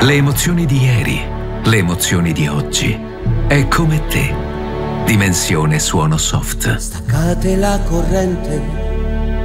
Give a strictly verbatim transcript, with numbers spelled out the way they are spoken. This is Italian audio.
Le emozioni di ieri, le emozioni di oggi. È come te. Dimensione Suono Soft. Staccate la corrente,